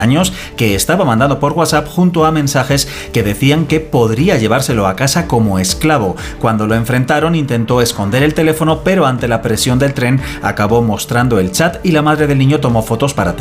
años que estaba mandando por WhatsApp junto a mensajes que decían que podría llevárselo a casa como esclavo. Cuando lo enfrentaron intentó esconder el teléfono, pero ante la presión del tren acabó mostrando el chat y la madre del niño tomó fotos para